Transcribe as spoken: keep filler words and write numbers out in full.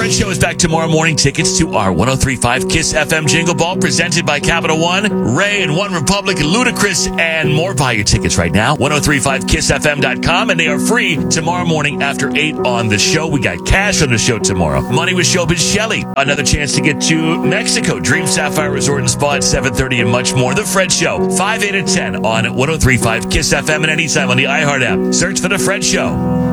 Fred Show is back tomorrow morning. Tickets to our one oh three point five Kiss F M Jingle Ball presented by Capital One, Ray and One Republic, Ludacris, and more. Buy your tickets right now. ten thirty-five kiss f m dot com, and they are free tomorrow morning after eight on the show. We got cash on the show tomorrow. Money with Showbiz Shelley. Another chance to get to Mexico. Dream Sapphire Resort and Spa at seven thirty and much more. The Fred Show. five, eight, and ten on ten thirty-five Kiss F M and anytime on the iHeart app. Search for The Fred Show.